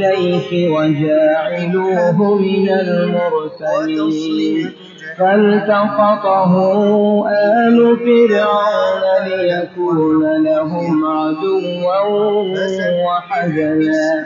إليك وجاعلوه من المرسلين فالتقطه آل فرعون ليكون لهم عدوا وحزنا